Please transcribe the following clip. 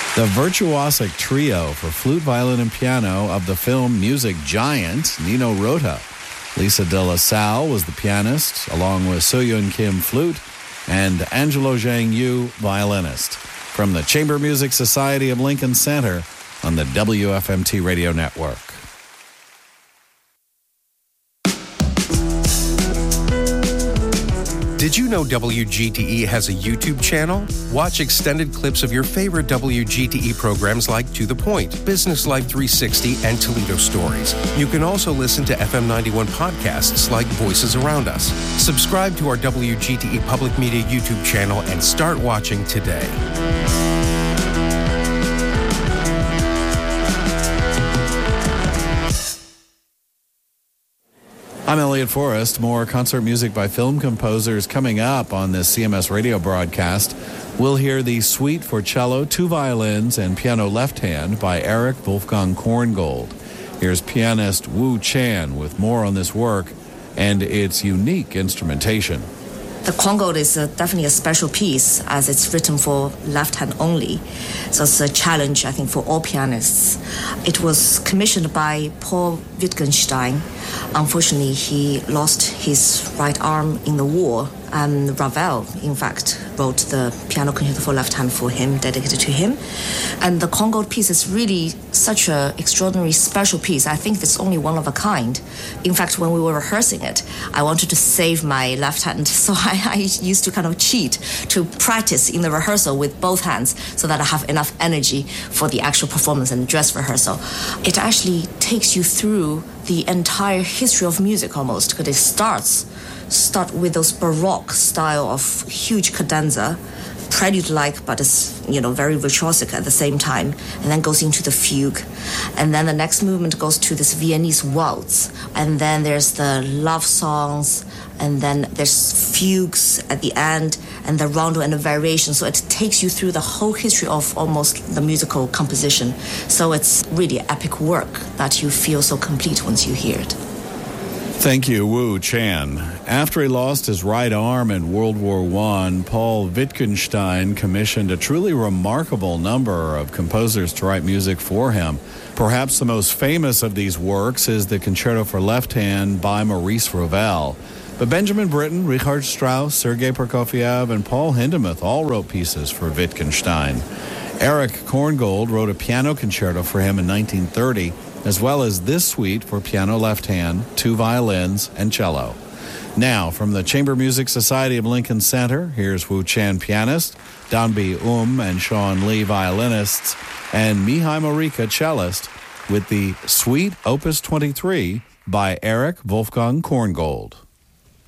The virtuosic trio for flute, violin, and piano of the film music giant Nino Rota. Lisa De La Salle was the pianist, along with Soyun Kim, flute, and Angelo Zhang Yu, violinist. From the Chamber Music Society of Lincoln Center on the WFMT Radio Network. Did you know WGTE has a YouTube channel? Watch extended clips of your favorite WGTE programs like To The Point, Business Life 360, and Toledo Stories. You can also listen to FM 91 podcasts like Voices Around Us. Subscribe to our WGTE Public Media YouTube channel and start watching today. I'm Elliot Forrest. More concert music by film composers coming up on this CMS radio broadcast. We'll hear the Suite for Cello, 2 Violins, and Piano Left Hand by Eric Wolfgang Korngold. Here's pianist Wu Chan with more on this work and its unique instrumentation. The Korngold is definitely a special piece as it's written for left hand only. So it's a challenge, I think, for all pianists. It was commissioned by Paul Wittgenstein. Unfortunately, he lost his right arm in the war. And Ravel, in fact, wrote the piano concerto for left hand for him, dedicated to him. And the Korngold piece is really such an extraordinary, special piece. I think it's only one of a kind. In fact, when we were rehearsing it, I wanted to save my left hand, so I used to kind of cheat to practice in the rehearsal with both hands so that I have enough energy for the actual performance and dress rehearsal. It actually takes you through the entire history of music almost, because it start with those Baroque style of huge cadenza, prelude-like, but it's, very virtuosic at the same time, and then goes into the fugue. And then the next movement goes to this Viennese waltz, and then there's the love songs, and then there's fugues at the end, and the rondo and the variation. So it takes you through the whole history of almost the musical composition. So it's really epic work that you feel so complete once you hear it. Thank you, Wu Chan. After he lost his right arm in World War I, Paul Wittgenstein commissioned a truly remarkable number of composers to write music for him. Perhaps the most famous of these works is the Concerto for Left Hand by Maurice Ravel. But Benjamin Britten, Richard Strauss, Sergei Prokofiev, and Paul Hindemith all wrote pieces for Wittgenstein. Eric Korngold wrote a piano concerto for him in 1930, as well as this suite for piano left hand, 2 violins, and cello. Now, from the Chamber Music Society of Lincoln Center, here's Wu Chan, pianist, Danbi and Sean Lee, violinists, and Mihai Morica, cellist, with the Suite Opus 23 by Eric Wolfgang Korngold.